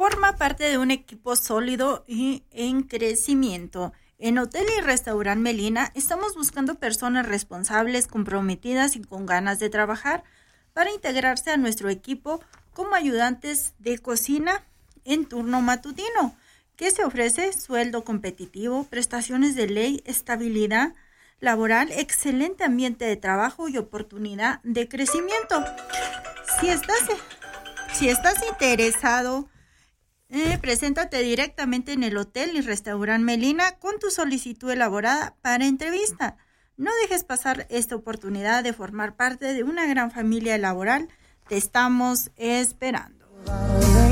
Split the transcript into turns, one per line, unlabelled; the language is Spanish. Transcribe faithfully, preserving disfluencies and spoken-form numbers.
Forma parte de un equipo sólido y en crecimiento. En Hotel y Restaurante Melina estamos buscando personas responsables, comprometidas y con ganas de trabajar para integrarse a nuestro equipo como ayudantes de cocina en turno matutino, que se ofrece sueldo competitivo, prestaciones de ley, estabilidad laboral, excelente ambiente de trabajo y oportunidad de crecimiento. Si estás, si estás interesado, eh, preséntate directamente en el Hotel y Restaurante Melina con tu solicitud elaborada para entrevista. No dejes pasar esta oportunidad de formar parte de una gran familia laboral. Te estamos esperando.